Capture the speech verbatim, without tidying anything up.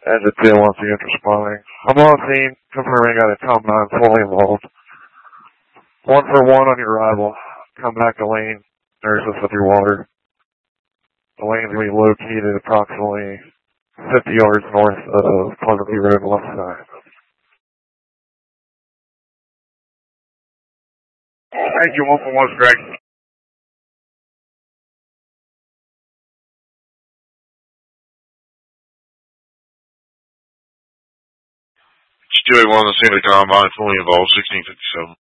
And the two one units responding. I'm on scene, confirming got a com nine fully involved. One for one on your arrival. Come back to lane, nurse us with your water. The lane's going to be located approximately fifty yards north of Pleasant View Road, left side. Thank you, one for one, Greg. Stewie one on the scene of the combine, fully involved, sixteen fifty-seven.